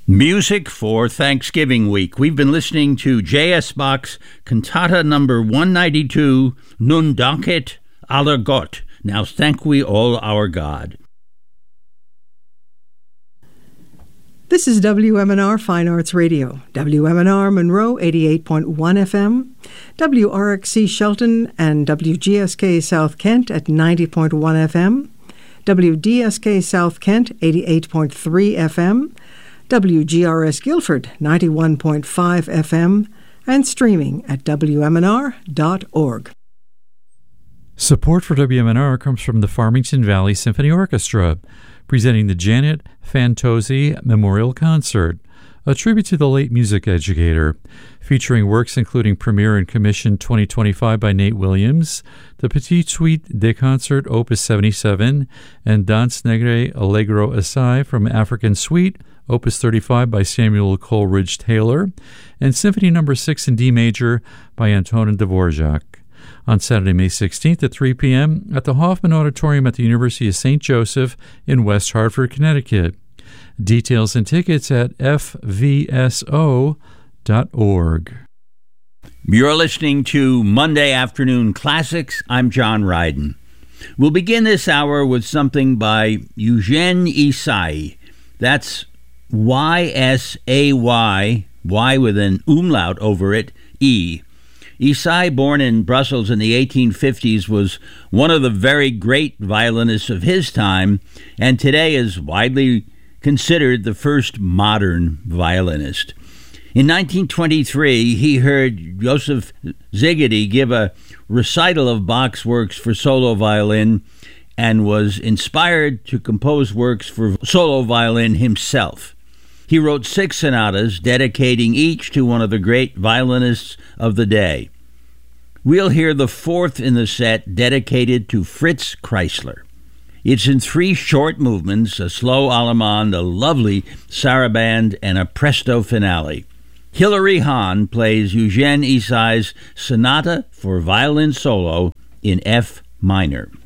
Music for Thanksgiving week. We've been listening to J.S. Bach's Cantata number 192, Nun danket aller Gott. Now thank we all our God. This is WMNR Fine Arts Radio, WMNR Monroe 88.1 FM, WRXC Shelton and WGSK South Kent at 90.1 FM, WDSK South Kent 88.3 FM, WGRS Guilford 91.5 FM, and streaming at WMNR.org. Support for WMNR comes from the Farmington Valley Symphony Orchestra, presenting the Janet Fantozzi Memorial Concert, a tribute to the late music educator, featuring works including Premiere and Commission 2025 by Nate Williams, the Petite Suite des Concerts Opus 77, and Danse Negre Allegro Assai from African Suite, Opus 35 by Samuel Coleridge Taylor, and Symphony No. 6 in D major by Antonin Dvorak. On Saturday, May 16th at 3 p.m. at the Hoffman Auditorium at the University of St. Joseph in West Hartford, Connecticut. Details and tickets at fvso.org. You're listening to Monday Afternoon Classics. I'm John Ryden. We'll begin this hour with something by Eugène Ysaÿe. That's Y-S-A-Y, Y with an umlaut over it, E. Ysaÿe, born in Brussels in the 1850s, was one of the very great violinists of his time, and today is widely considered the first modern violinist. In 1923, he heard Joseph Szigeti give a recital of Bach's works for solo violin and was inspired to compose works for solo violin himself. He wrote 6 sonatas, dedicating each to one of the great violinists of the day. We'll hear the 4th in the set, dedicated to Fritz Kreisler. It's in 3 short movements, a slow allemande, a lovely sarabande, and a presto finale. Hilary Hahn plays Eugène Ysaÿe's Sonata for Violin Solo in F minor.